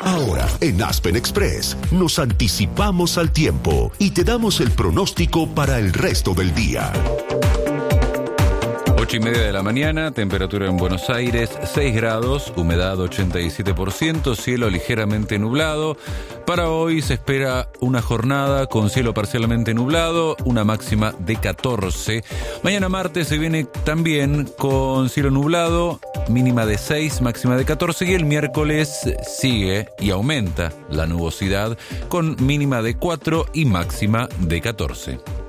Ahora, en Aspen Express, nos anticipamos al tiempo y te damos el pronóstico para el resto del día. 8:30 de la mañana, temperatura en Buenos Aires 6 grados, humedad 87%, cielo ligeramente nublado. Para hoy se espera una jornada con cielo parcialmente nublado, una máxima de 14. Mañana martes se viene también con cielo nublado, mínima de 6, máxima de 14. Y el miércoles sigue y aumenta la nubosidad con mínima de 4 y máxima de 14.